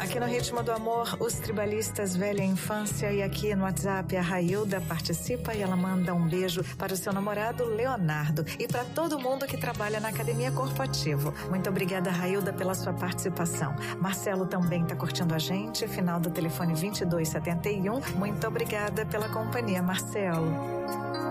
Aqui no Ritmo do Amor, os tribalistas Velha Infância, e aqui no WhatsApp a Railda participa e ela manda um beijo para o seu namorado Leonardo e para todo mundo que trabalha na Academia Corpo Ativo. Muito obrigada, Railda, pela sua participação. Marcelo também está curtindo a gente, final do telefone 2271. Muito obrigada pela companhia, Marcelo.